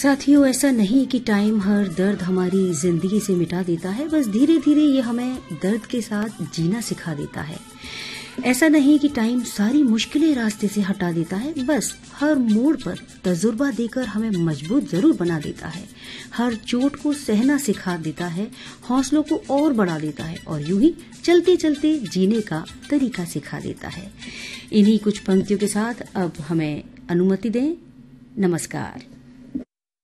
साथियों, ऐसा नहीं कि टाइम हर दर्द हमारी जिंदगी से मिटा देता है, बस धीरे धीरे ये हमें दर्द के साथ जीना सिखा देता है। ऐसा नहीं कि टाइम सारी मुश्किलें रास्ते से हटा देता है, बस हर मोड़ पर तजुर्बा देकर हमें मजबूत जरूर बना देता है। हर चोट को सहना सिखा देता है, हौसलों को और बढ़ा देता है और यूं ही चलते चलते जीने का तरीका सिखा देता है। इन्हीं कुछ पंक्तियों के साथ अब हमें अनुमति दें। नमस्कार।